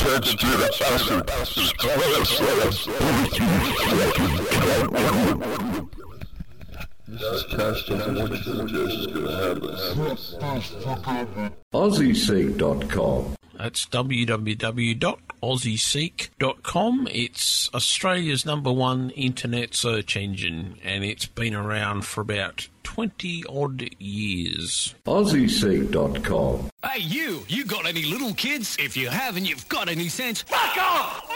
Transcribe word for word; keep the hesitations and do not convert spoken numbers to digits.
church to that bastard. Slow, slow, slow. This cash doesn't want you to think this is going to happen. Aussie Seek dot com. That's w w w dot aussie seek dot com. It's Australia's number one internet search engine, and it's been around for about twenty odd years. Aussie Seek dot com. Hey, you! You got any little kids? If you have and you've got any sense, fuck off!